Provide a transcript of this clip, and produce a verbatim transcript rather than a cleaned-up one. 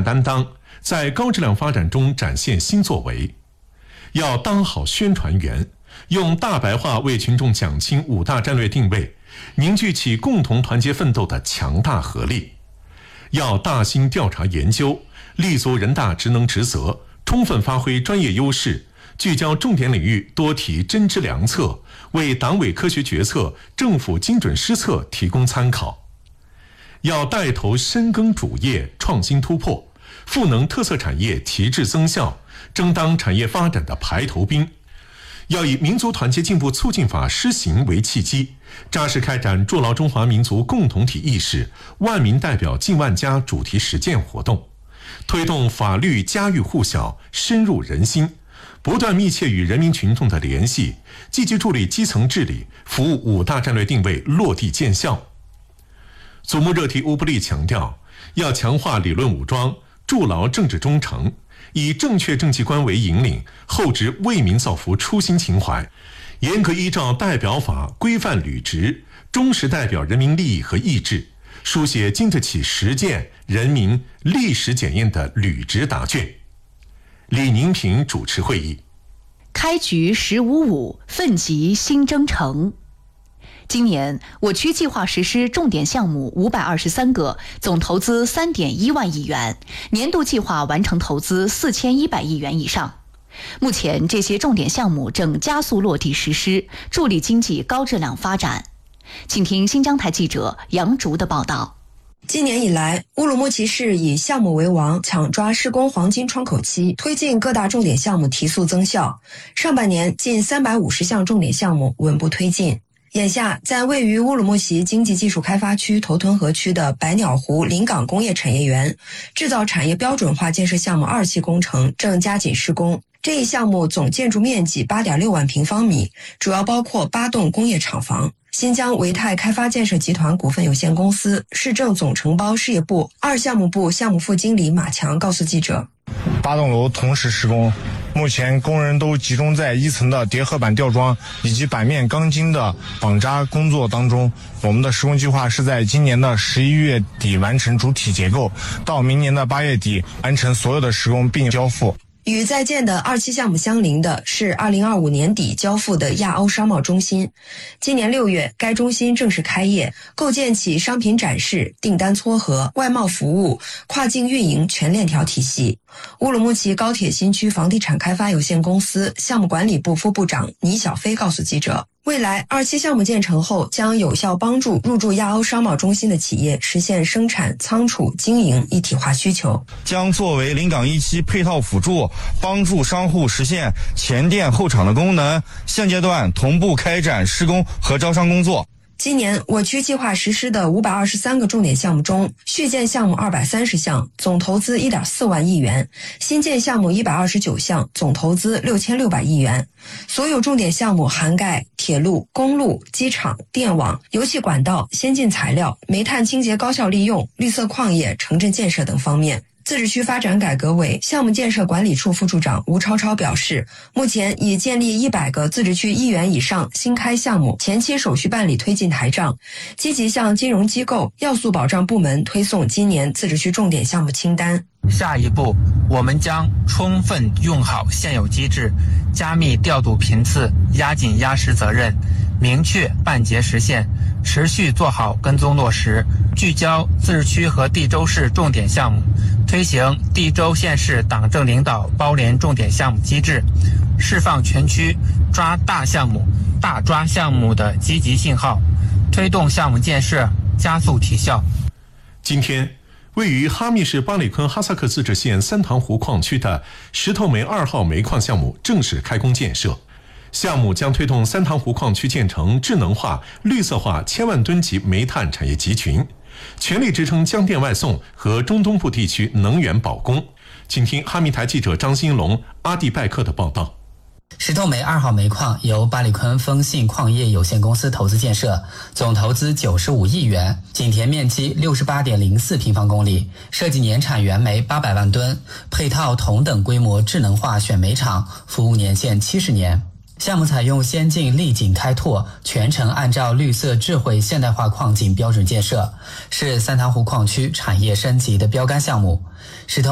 干担当，在高质量发展中展现新作为。要当好宣传员，用大白话为群众讲清五大战略定位，凝聚起共同团结奋斗的强大合力。要大心调查研究，立足人大职能职责，充分发挥专业优势，聚焦重点领域，多提真知良策，为党委科学决策、政府精准施策提供参考。要带头深耕主业，创新突破，赋能特色产业提质增效，争当产业发展的排头兵。要以民族团结进步促进法施行为契机，扎实开展筑牢中华民族共同体意识、万民代表近万家主题实践活动，推动法律家喻户晓、深入人心，不断密切与人民群众的联系，积极助力基层治理，服务五大战略定位落地见效。祖目热提乌布利强调，要强化理论武装，筑牢政治忠诚，以正确政绩观为引领，厚植为民造福初心情怀，严格依照代表法规范履职，忠实代表人民利益和意志，书写经得起实践、人民历史检验的履职答卷。李宁平主持会议。 开局十五五，奋楫新征程。今年我区计划实施重点项目五百二十三个，总投资三点一万亿元，年度计划完成投资四千一百亿元以上。目前这些重点项目正加速落地实施，助力经济高质量发展。请听新疆台记者杨竹的报道。 今年以来，乌鲁木齐市以项目为王，抢抓施工黄金窗口期，推进各大重点项目提速增效。上半年近三百五十项重点项目稳步推进。眼下，在位于乌鲁木齐经济技术开发区头屯河区的百鸟湖临港工业产业园制造产业标准化建设项目二期工程正加紧施工。这一项目总建筑面积 八点六万平方米，主要包括八栋工业厂房。新疆维泰开发建设集团股份有限公司市政总承包事业部二项目部项目副经理马强告诉记者， 八栋楼同时施工，目前工人都集中在一层的叠合板吊装以及板面钢筋的绑扎工作当中。我们的施工计划是在今年的十一月底完成主体结构，到明年的八月底完成所有的施工并交付。 与在建的二期项目相邻的是二零二五年底交付的亚欧商贸中心。今年六月，该中心正式开业，构建起商品展示、订单撮合、外贸服务、跨境运营全链条体系。乌鲁木齐高铁新区房地产开发有限公司项目管理部副部长倪小飞告诉记者，未来二期项目建成后，将有效帮助入驻亚欧商贸中心的企业实现生产、仓储、经营一体化需求， 将作为临港一期配套辅助，帮助商户实现前店后厂的功能。现阶段同步开展施工和招商工作。 今年我区计划实施的五百二十三个重点项目中，续建项目二百三十项，总投资 一点四万亿元；新建项目一百二十九项，总投资六千六百亿元。所有重点项目涵盖铁路、公路、机场、电网、油气管道、先进材料、煤炭清洁高效利用、绿色矿业、城镇建设等方面。自治区发展改革委项目建设管理处副处长吴超超表示，目前已建立一百个自治区一元以上新开项目前期手续办理推进台账，积极向金融机构、要素保障部门推送今年自治区重点项目清单。 下一步，我们将充分用好现有机制，加密调度频次，压紧压实责任，明确办结实现，持续做好跟踪落实，聚焦自治区和地州市重点项目，推行地州县市党政领导包联重点项目机制，释放全区抓大项目、大抓项目的积极信号，推动项目建设加速提效。 今天，位于哈密市巴里坤哈萨克自治县三塘湖矿区的石头煤二号煤矿项目正式开工建设。项目将推动三塘湖矿区建成智能化、绿色化千万吨级煤炭产业集群，全力支撑江电外送和中东部地区能源保供。请听哈密台记者张新龙、阿地拜克的报道。 石头煤二号煤矿由巴里坤丰信矿业有限公司投资建设，总投资九十五亿元，井田面积 六十八点零四平方公里，设计年产原煤八百万吨，配套同等规模智能化选煤厂，服务年限七十年。项目采用先进立井开拓，全程按照绿色智慧现代化矿井标准建设，是三塘湖矿区产业升级的标杆项目。石头